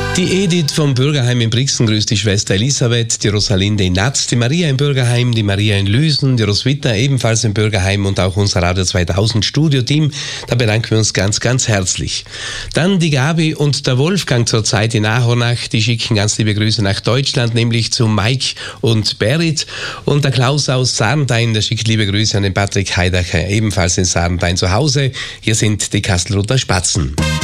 Die Edith vom Bürgerheim in Brixen grüßt die Schwester Elisabeth, die Rosalinde in Natz, die Maria im Bürgerheim, die Maria in Lüsen, die Roswitha ebenfalls im Bürgerheim und auch unser Radio 2000 Studio-Team. Da bedanken wir uns ganz, ganz herzlich. Dann die Gabi und der Wolfgang zurzeit in Ahornach, die schicken ganz liebe Grüße nach Deutschland, nämlich zu Mike und Berit. Und der Klaus aus Sarntein, der schickt liebe Grüße an den Patrick Heidacher, ebenfalls in Sarntein zu Hause. Hier sind die Kastelruther Spatzen.